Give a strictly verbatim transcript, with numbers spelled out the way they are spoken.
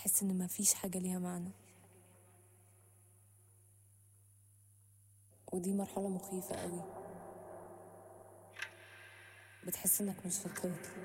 بتحس ان مفيش حاجة ليها معنى، ودي مرحلة مخيفة قوي. بتحس انك مش في القتل،